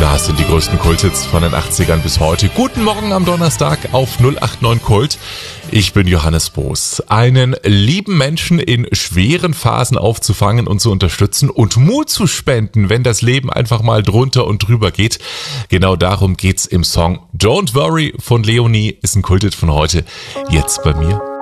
Das sind die größten Kulthits von den 80ern bis heute. Guten Morgen am Donnerstag auf 089 Kult. Ich bin Johannes Boos. Einen lieben Menschen in schweren Phasen aufzufangen und zu unterstützen und Mut zu spenden, wenn das Leben einfach mal drunter und drüber geht. Genau darum geht's im Song Don't Worry von Leonie, ist ein Kulthit von heute. Jetzt bei mir